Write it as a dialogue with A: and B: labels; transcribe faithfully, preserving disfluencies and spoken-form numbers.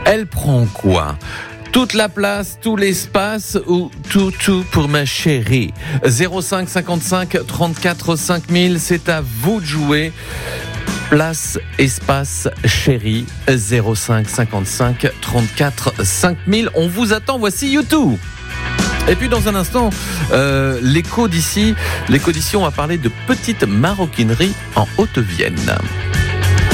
A: Elle prend quoi ? Toute la place, tout l'espace ou tout, tout pour ma chérie. zéro cinq cinquante-cinq trente-quatre cinq mille, c'est à vous de jouer. Place, espace, chérie, zéro cinq cinquante-cinq trente-quatre cinq mille. On vous attend, voici YouTube. Et puis dans un instant, euh, l'écho d'ici, l'écho d'ici, on va parler de petites maroquineries en Haute-Vienne.